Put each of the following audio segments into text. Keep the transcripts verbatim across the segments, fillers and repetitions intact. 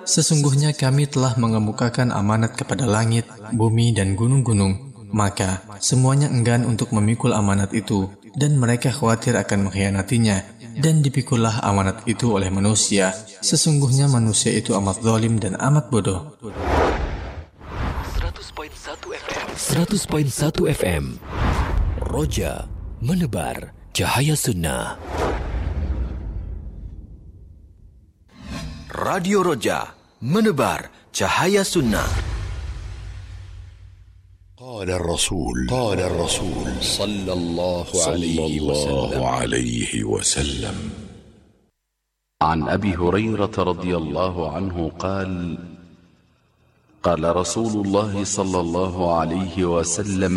Sesungguhnya kami telah mengemukakan amanat kepada langit, bumi dan gunung-gunung. Maka semuanya enggan untuk memikul amanat itu, dan mereka khawatir akan mengkhianatinya. Dan dipikullah amanat itu oleh manusia. Sesungguhnya manusia itu amat zalim dan amat bodoh. seratus koma satu F M Roja menebar cahaya sunnah. Radio Roja menebar cahaya sunnah. قال الرسول قال الرسول صلى الله عليه صلى الله وسلم عليه وسلم عن أبي هريرة رضي الله عنه قال قال رسول الله صلى الله عليه وسلم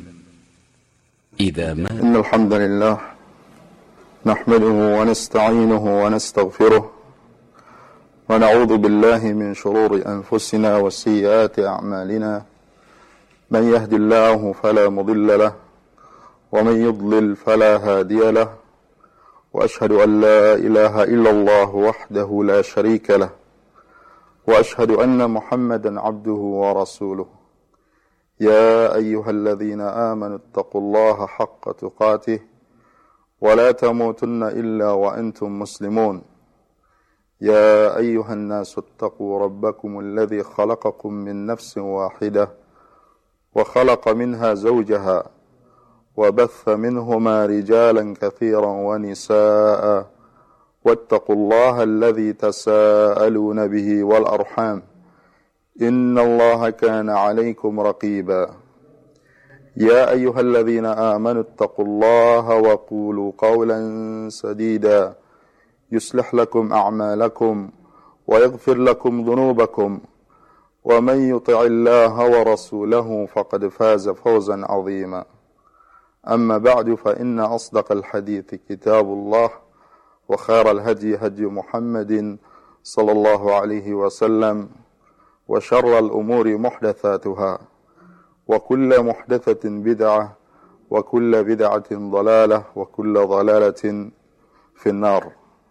إذا مات إن الحمد لله نحمده ونستعينه ونستغفره ونعوذ بالله من شرور أنفسنا وسيئات أعمالنا من يهد الله فلا مضل له ومن يضلل فلا هادي له وأشهد أن لا إله إلا الله وحده لا شريك له وأشهد أن محمدا عبده ورسوله يا أيها الذين آمنوا اتقوا الله حق تقاته ولا تموتن إلا وأنتم مسلمون يا أيها الناس اتقوا ربكم الذي خلقكم من نفس واحدة وخلق منها زوجها وبث منهما رجالا كثيرا ونساء واتقوا الله الذي تساءلون به والأرحام إن الله كان عليكم رقيبا يا أيها الذين آمنوا اتقوا الله وقولوا قولا سديدا يصلح لكم أعمالكم ويغفر لكم ذنوبكم ومن يطع الله ورسوله فقد فاز فوزا عظيما أما بعد فإن أصدق الحديث كتاب الله وخير الهدي هدي محمد صلى الله عليه وسلم وشر الأمور محدثاتها وكل محدثة بدعة وكل بدعة ضلالة وكل ضلالة في النار.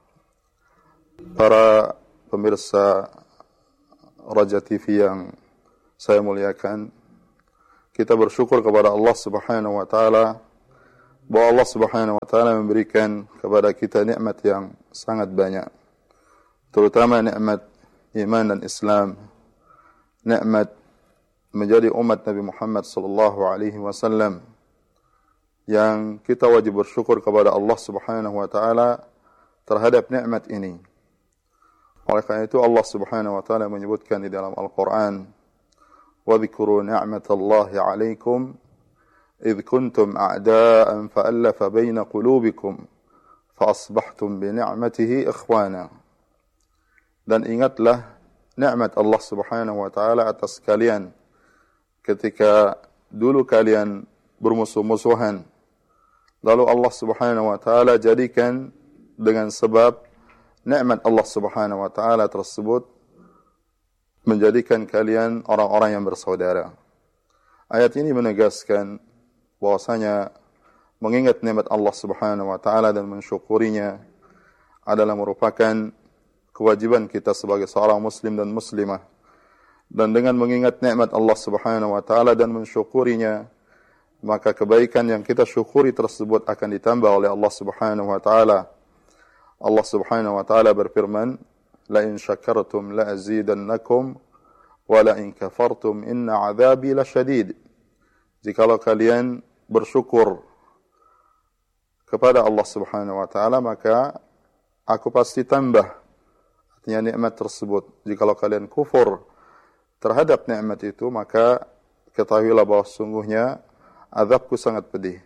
Para pemirsa Raja T V yang saya muliakan, kita bersyukur kepada Allah Subhanahu wa taala bahwa Allah Subhanahu wa taala memberikan kepada kita nikmat yang sangat banyak, terutama nikmat iman dan Islam, nikmat menjadi umat Nabi Muhammad sallallahu alaihi wasallam, yang kita wajib bersyukur kepada Allah Subhanahu wa taala terhadap nikmat ini. Oleh karena itu Allah Subhanahu wa taala menyebutkan di dalam Al-Qur'an, "Wa dzkuru ni'matallahi 'alaikum idh kuntum a'da'an fa'alafa baina qulubikum fa asbahtum bi ni'matihi ikhwana." Dan ingatlah nikmat Allah Subhanahu wa taala atas kalian ketika dulu kalian bermusuh-musuhan, lalu Allah Subhanahu wa taala jadikan dengan sebab nikmat Allah Subhanahu wa taala tersebut menjadikan kalian orang-orang yang bersaudara. Ayat ini menegaskan bahwasanya mengingat nikmat Allah Subhanahu wa taala dan mensyukurinya adalah merupakan kewajiban kita sebagai seorang muslim dan muslimah. Dan dengan mengingat nikmat Allah Subhanahu wa taala dan mensyukurinya, maka kebaikan yang kita syukuri tersebut akan ditambah oleh Allah Subhanahu wa taala. Allah Subhanahu wa taala berfirman, "La in syakartum la azidannakum wa la in kafartum inna 'adzabi lasyadid." Jikalau kalian bersyukur kepada Allah Subhanahu wa taala, maka aku pasti tambah, artinya nikmat tersebut. Jikalau kalian kufur terhadap nikmat itu, maka ketahuilah bahwa sungguhnya azabku sangat pedih.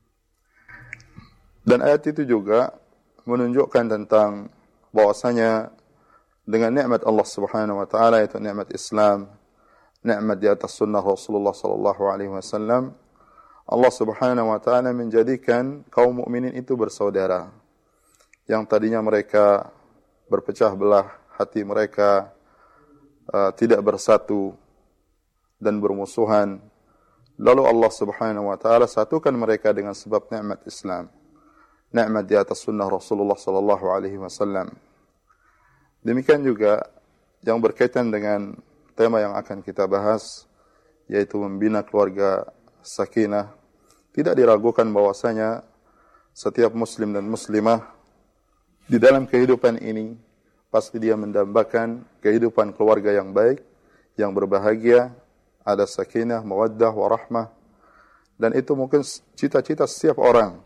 Dan ayat itu juga menunjukkan tentang bahwasanya dengan nikmat Allah Subhanahu wa taala, yaitu nikmat Islam, nikmat di atas sunnah Rasulullah sallallahu alaihi wasallam, Allah Subhanahu wa taala menjadikan kaum mukminin itu bersaudara. Yang tadinya mereka berpecah belah, hati mereka uh, tidak bersatu dan bermusuhan, lalu Allah Subhanahu wa taala satukan mereka dengan sebab nikmat Islam, nikmat di atas sunnah Rasulullah sallallahu alaihi wasallam. Demikian juga yang berkaitan dengan tema yang akan kita bahas, yaitu membina keluarga sakinah. Tidak diragukan bahwasanya setiap muslim dan muslimah di dalam kehidupan ini pasti dia mendambakan kehidupan keluarga yang baik, yang berbahagia, ada sakinah, mawaddah, warahmah. Dan itu mungkin cita-cita setiap orang.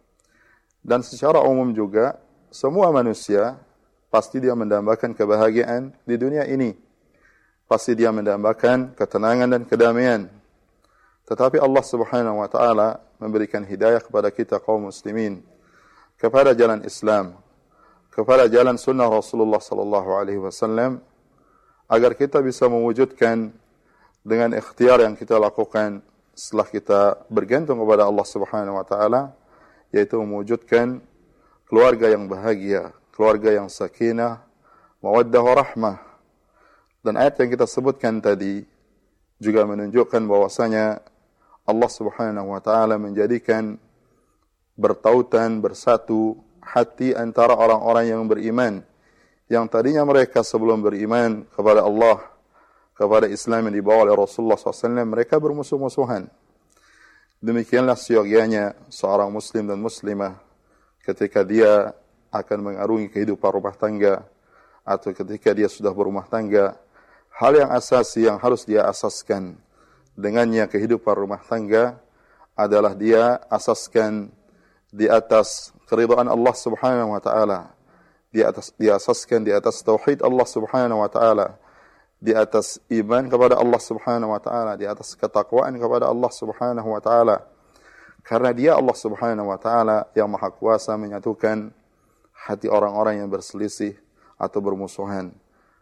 Dan secara umum juga, semua manusia pasti dia mendambakan kebahagiaan di dunia ini. Pasti dia mendambakan ketenangan dan kedamaian. Tetapi Allah Subhanahu wa taala memberikan hidayah kepada kita kaum muslimin kepada jalan Islam, kepada jalan sunnah Rasulullah sallallahu alaihi wasallam, agar kita bisa mewujudkan dengan ikhtiar yang kita lakukan setelah kita bergantung kepada Allah Subhanahu wa taala, yaitu mewujudkan keluarga yang bahagia, keluarga yang sakinah, mawaddah warahmah. Dan ayat yang kita sebutkan tadi juga menunjukkan bahwasanya Allah Subhanahu wa taala menjadikan bertautan, bersatu hati antara orang-orang yang beriman, yang tadinya mereka sebelum beriman kepada Allah, kepada Islam yang dibawa oleh Rasulullah sallallahu alaihi wasallam, mereka bermusuh-musuhan. Demikianlah seyogianya seorang muslim dan muslimah ketika dia akan mengarungi kehidupan rumah tangga, atau ketika dia sudah berumah tangga, hal yang asasi yang harus dia asaskan dengannya kehidupan rumah tangga adalah dia asaskan di atas keridhaan Allah Subhanahu wa taala, di atas dia asaskan di atas tauhid Allah Subhanahu wa taala, di atas iman kepada Allah Subhanahu wa taala, di atas ketakwaan kepada Allah Subhanahu wa taala. Karena dia Allah Subhanahu wa taala yang maha kuasa menyatukan hati orang-orang yang berselisih atau bermusuhan.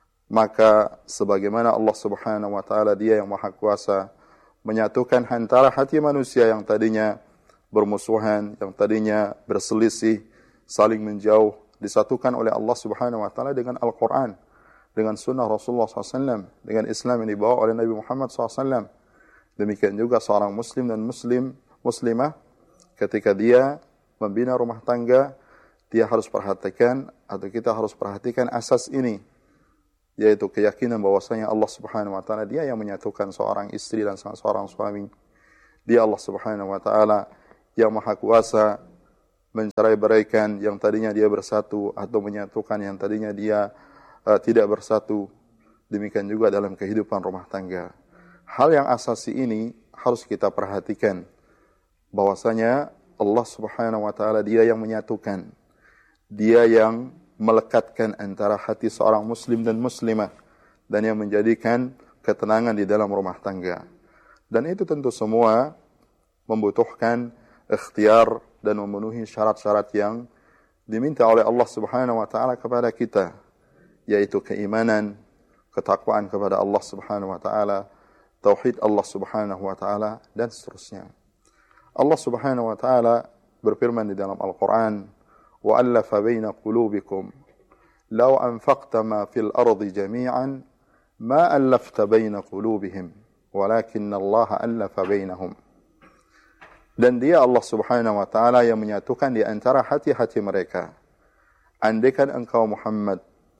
Maka sebagaimana Allah Subhanahu wa taala dia yang maha kuasa menyatukan antara hati manusia yang tadinya bermusuhan, yang tadinya berselisih, saling menjauh, disatukan oleh Allah Subhanahu wa taala dengan Al-Qur'an, dengan sunnah Rasulullah sallallahu alaihi wasallam, dengan Islam yang dibawa oleh Nabi Muhammad sallallahu alaihi wasallam. Demikian juga seorang muslim dan muslim muslimah ketika dia membina rumah tangga, dia harus perhatikan atau kita harus perhatikan asas ini, yaitu keyakinan bahwasanya Allah Subhanahu wa taala dia yang menyatukan seorang istri dan seorang suami. Dia Allah Subhanahu wa taala yang maha kuasa mencerai-beraikan yang tadinya dia bersatu atau menyatukan yang tadinya dia uh, tidak bersatu. Demikian juga dalam kehidupan rumah tangga. Hal yang asasi ini harus kita perhatikan, bahwasanya Allah Subhanahu wa taala dia yang menyatukan. Dia yang melekatkan antara hati seorang muslim dan muslimah, dan yang menjadikan ketenangan di dalam rumah tangga. Dan itu tentu semua membutuhkan ikhtiar dan memenuhi syarat-syarat yang diminta oleh Allah Subhanahu wa taala kepada kita, yaitu keimanan, ketakwaan kepada Allah Subhanahu wa taala, tauhid Allah Subhanahu wa taala, dan seterusnya. Allah Subhanahu wa taala berfirman di dalam Al-Qur'an, wa allafa baina qulubikum law anfaqta ma fil ardi jami'an ma allafta baina qulubihim walakinna Allah allafa bainahum. Dan dia Allah Subhanahu wa taala yang menyatukan di antara hati-hati mereka. Andaikan engkau Muhammad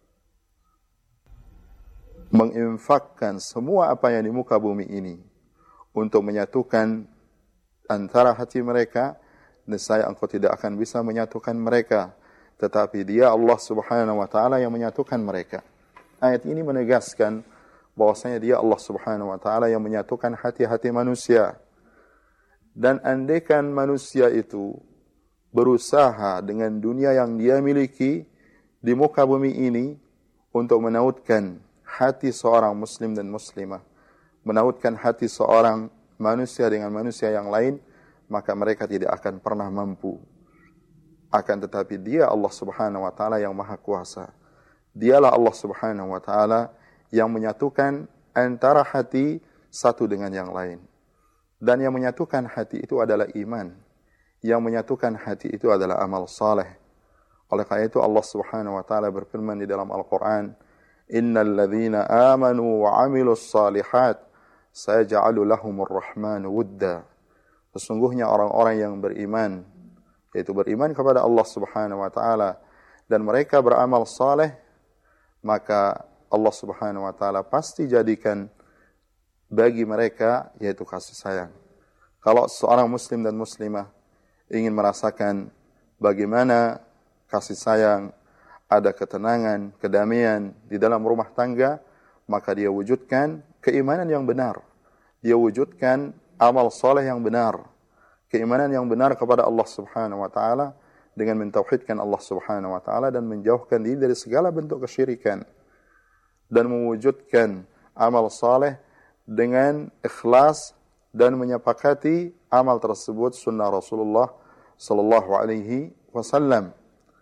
menginfakkan semua apa yang di muka bumi ini untuk menyatukan antara hati mereka, nescaya engkau tidak akan bisa menyatukan mereka, tetapi dia Allah Subhanahu wa taala yang menyatukan mereka. Ayat ini menegaskan bahwasanya dia Allah Subhanahu wa taala yang menyatukan hati-hati manusia. Dan andaikan manusia itu berusaha dengan dunia yang dia miliki di muka bumi ini untuk menautkan hati seorang muslim dan muslimah, menautkan hati seorang manusia dengan manusia yang lain, maka mereka tidak akan pernah mampu. Akan tetapi dia Allah Subhanahu wa taala yang maha kuasa. Dialah Allah Subhanahu wa taala yang menyatukan antara hati satu dengan yang lain. Dan yang menyatukan hati itu adalah iman. Yang menyatukan hati itu adalah amal saleh. Oleh karena itu Allah Subhanahu wa taala berfirman di dalam Al-Qur'an, "Innal ladzina amanu wa 'amilus shalihat sayaj'alu lahumur rahmanu wudda." Sesungguhnya orang-orang yang beriman, yaitu beriman kepada Allah Subhanahu wa taala dan mereka beramal saleh, maka Allah Subhanahu wa taala pasti jadikan bagi mereka yaitu kasih sayang. Kalau seorang muslim dan muslimah ingin merasakan bagaimana kasih sayang, ada ketenangan, kedamaian di dalam rumah tangga, maka dia wujudkan keimanan yang benar. Dia wujudkan amal soleh yang benar. Keimanan yang benar kepada Allah Subhanahu wa taala dengan mentauhidkan Allah Subhanahu wa taala dan menjauhkan diri dari segala bentuk kesyirikan, dan mewujudkan amal saleh dengan ikhlas dan menyepakati amal tersebut sunnah Rasulullah sallallahu alaihi wasallam.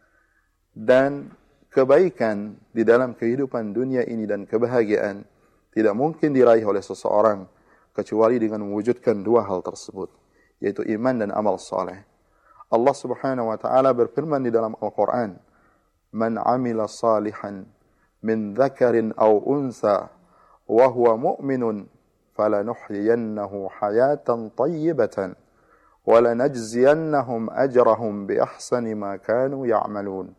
Dan kebaikan di dalam kehidupan dunia ini dan kebahagiaan tidak mungkin diraih oleh seseorang kecuali dengan mewujudkan dua hal tersebut, yaitu iman dan amal saleh. Allah Subhanahu wa taala berfirman di dalam Al-Qur'an, "Man 'amila salihan min dzakarin aw unsa wa huwa mu'minun falanuhyiyannahu hayatan thayyibatan wa lanajziyannahum ajrahum bi ahsani ma kanu ya'malun."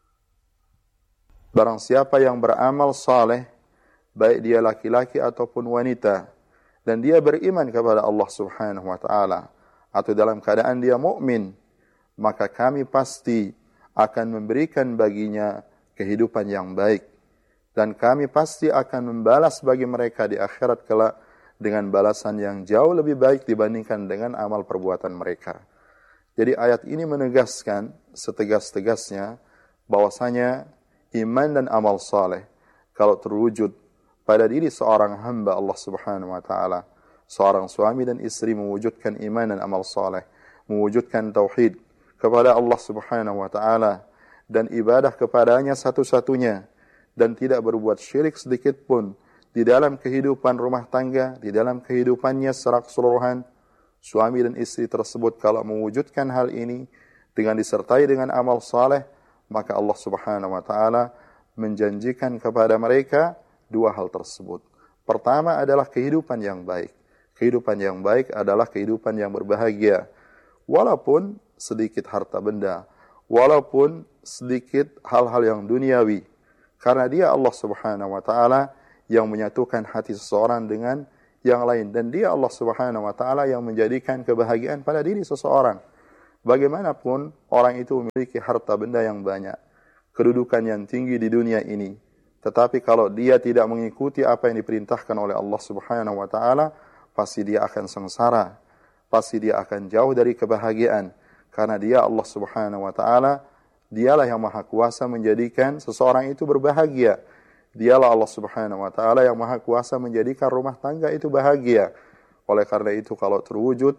Barang siapa yang beramal saleh, baik dia laki-laki ataupun wanita, dan dia beriman kepada Allah Subhanahu wa taala atau dalam keadaan dia mukmin, maka kami pasti akan memberikan baginya kehidupan yang baik, dan kami pasti akan membalas bagi mereka di akhirat kelak dengan balasan yang jauh lebih baik dibandingkan dengan amal perbuatan mereka. Jadi ayat ini menegaskan setegas-tegasnya bahwasanya iman dan amal saleh kalau terwujud pada diri seorang hamba Allah Subhanahu wa taala, seorang suami dan istri mewujudkan iman dan amal saleh, mewujudkan tauhid kepada Allah Subhanahu wa taala dan ibadah kepadanya satu-satunya, dan tidak berbuat syirik sedikit pun di dalam kehidupan rumah tangga, di dalam kehidupannya secara keseluruhan. Suami dan istri tersebut kalau mewujudkan hal ini dengan disertai dengan amal saleh, maka Allah Subhanahu wa taala menjanjikan kepada mereka dua hal tersebut. Pertama adalah kehidupan yang baik. Kehidupan yang baik adalah kehidupan yang berbahagia, walaupun sedikit harta benda, walaupun sedikit hal-hal yang duniawi, karena dia Allah Subhanahu wa taala yang menyatukan hati seseorang dengan yang lain, dan dia Allah Subhanahu wa taala yang menjadikan kebahagiaan pada diri seseorang. Bagaimanapun orang itu memiliki harta benda yang banyak, kedudukan yang tinggi di dunia ini, tetapi kalau dia tidak mengikuti apa yang diperintahkan oleh Allah Subhanahu wa taala, pasti dia akan sengsara, pasti dia akan jauh dari kebahagiaan. Karena dia Allah Subhanahu wa taala, dialah yang maha kuasa menjadikan seseorang itu berbahagia. Dialah Allah Subhanahu wa taala yang maha kuasa menjadikan rumah tangga itu bahagia. Oleh karena itu kalau terwujud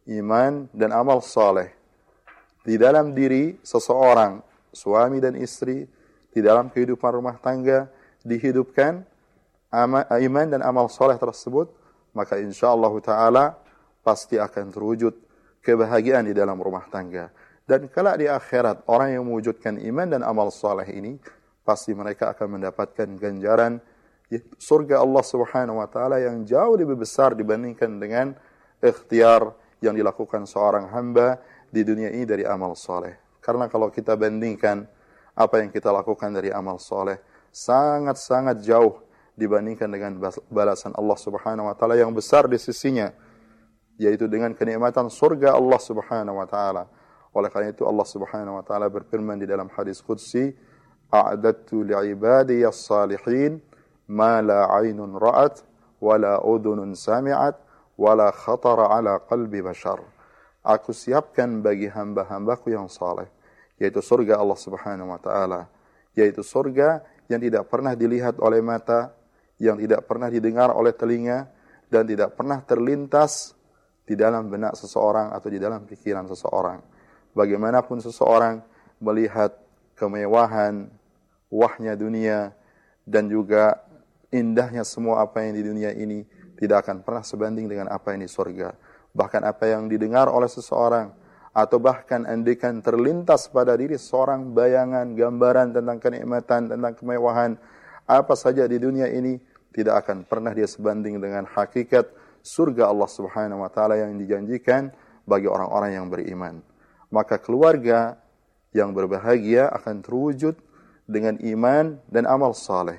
iman dan amal saleh di dalam diri seseorang, suami dan istri, di dalam kehidupan rumah tangga dihidupkan iman dan amal saleh tersebut, maka insyaallah taala pasti akan terwujud kebahagiaan di dalam rumah tangga. Dan kelak di akhirat, orang yang mewujudkan iman dan amal saleh ini, pasti mereka akan mendapatkan ganjaran surga Allah Subhanahu wa taala yang jauh lebih besar dibandingkan dengan ikhtiar yang dilakukan seorang hamba di dunia ini dari amal saleh. Karena kalau kita bandingkan apa yang kita lakukan dari amal saleh, sangat-sangat jauh dibandingkan dengan balasan Allah Subhanahu wa taala yang besar di sisinya, yaitu dengan kenikmatan surga Allah Subhanahu wa taala. Oleh karena itu Allah Subhanahu wa taala berfirman di dalam hadis qudsi, "A'dadtu li'ibadiyas salihin ma la 'ainun ra'at wa la udhunun sami'at wa la khatara 'ala qalbi bashar." Aku siapkan bagi hamba-hambaku yang saleh, yaitu surga Allah Subhanahu wa taala, yaitu surga yang tidak pernah dilihat oleh mata, yang tidak pernah didengar oleh telinga, dan tidak pernah terlintas di dalam benak seseorang atau di dalam pikiran seseorang. Bagaimanapun seseorang melihat kemewahan, wahnya dunia, dan juga indahnya semua apa yang di dunia ini, tidak akan pernah sebanding dengan apa yang di surga. Bahkan apa yang didengar oleh seseorang, atau bahkan andaikan terlintas pada diri seorang bayangan, gambaran tentang kenikmatan, tentang kemewahan, apa saja di dunia ini, tidak akan pernah dia sebanding dengan hakikat surga Allah Subhanahu wa taala yang dijanjikan bagi orang-orang yang beriman. Maka keluarga yang berbahagia akan terwujud dengan iman dan amal saleh.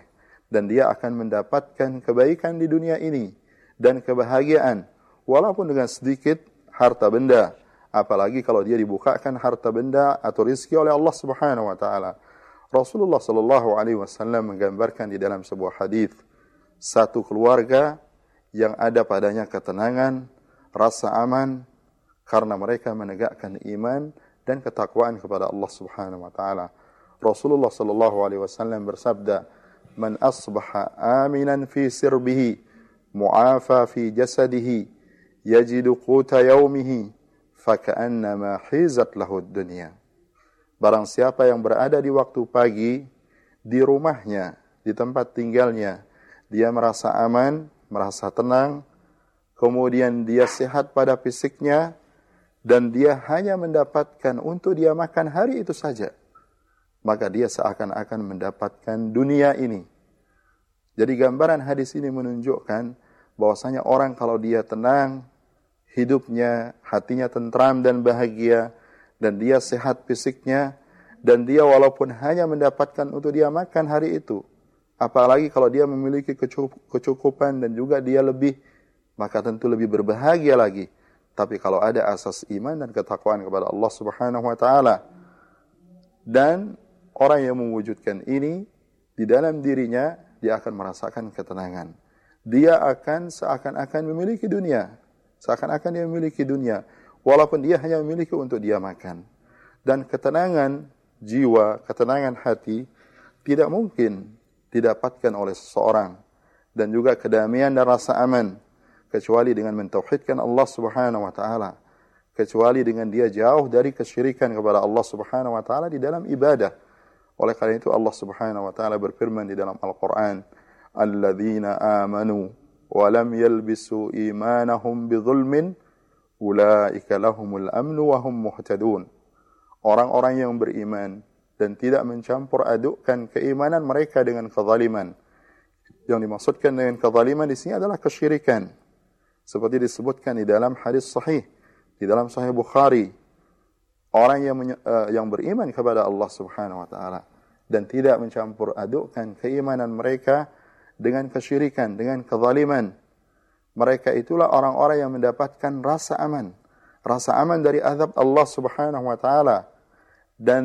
dan dia akan mendapatkan kebaikan di dunia ini dan kebahagiaan walaupun dengan sedikit harta benda, apalagi kalau dia dibukakan harta benda atau rezeki oleh Allah Subhanahu wa taala. Rasulullah sallallahu alaihi wasallam menggambarkan di dalam sebuah hadis, satu keluarga yang ada padanya ketenangan, rasa aman karena mereka menegakkan iman dan ketakwaan kepada Allah Subhanahu wa taala. Rasulullah sallallahu alaihi wasallam bersabda, "Man asbaha aminan fi sirbihi, mu'afa fi jasadihi, yajidu quta yaumihi, faka'annama hizat lahu ad-dunya." Barang siapa yang berada di waktu pagi di rumahnya, di tempat tinggalnya, dia merasa aman, merasa tenang, kemudian dia sehat pada fisiknya, dan dia hanya mendapatkan untuk dia makan hari itu saja, maka dia seakan-akan mendapatkan dunia ini. Jadi gambaran hadis ini menunjukkan bahwasanya orang kalau dia tenang, hidupnya, hatinya tentram dan bahagia, dan dia sehat fisiknya, dan dia walaupun hanya mendapatkan untuk dia makan hari itu, apalagi kalau dia memiliki kecukupan dan juga dia lebih, maka tentu lebih berbahagia lagi. Tapi kalau ada asas iman dan ketakwaan kepada Allah Subhanahu wa taala, dan orang yang mewujudkan ini di dalam dirinya, dia akan merasakan ketenangan. Dia akan seakan-akan memiliki dunia, seakan-akan dia memiliki dunia, walaupun dia hanya memiliki untuk dia makan. Dan ketenangan jiwa, ketenangan hati tidak mungkin didapatkan oleh seseorang, dan juga kedamaian dan rasa aman kecuali dengan mentauhidkan Allah Subhanahu wa taala, kecuali dengan dia jauh dari kesyirikan kepada Allah Subhanahu wa taala di dalam ibadah. Oleh karena itu Allah Subhanahu wa taala berfirman di dalam Al-Qur'an, "Alladzina amanu wa lam yalbisu imanahum bidzulmin, ulaika lahumul amnu wa hum muhtadun." Orang-orang yang beriman dan tidak mencampur adukkan keimanan mereka dengan kezaliman. Yang dimaksudkan dengan kezaliman di sini adalah kesyirikan. Seperti disebutkan di dalam hadis sahih, di dalam Sahih Bukhari, orang yang uh, yang beriman kepada Allah Subhanahu wa taala dan tidak mencampur adukkan keimanan mereka dengan kesyirikan, dengan kezaliman, mereka itulah orang-orang yang mendapatkan rasa aman. Rasa aman dari azab Allah Subhanahu wa taala.